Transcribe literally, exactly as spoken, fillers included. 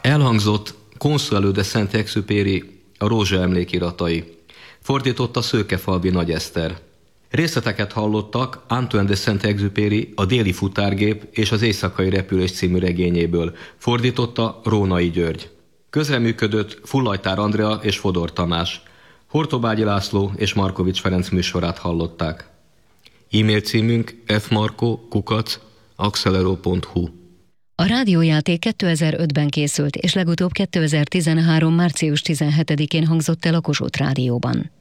Elhangzott Consuelo de Saint-Exupéry A rózsa emlékiratai. Fordította Szőkefalvi Nagy Eszter. Részleteket hallottak Antoine de Saint-Exupéry A déli futárgép és az éjszakai repülés című regényéből. Fordította Rónai György. Közreműködött Fullajtár Andrea és Fodor Tamás. Hortobágyi László és Markovics Ferenc műsorát hallották. E-mail címünk fmarco kukac axelero pont hu. A rádiójáték kétezer-ötben készült, és legutóbb kétezer-tizenhárom. március tizenhetedikén hangzott el a Kossuth Rádióban.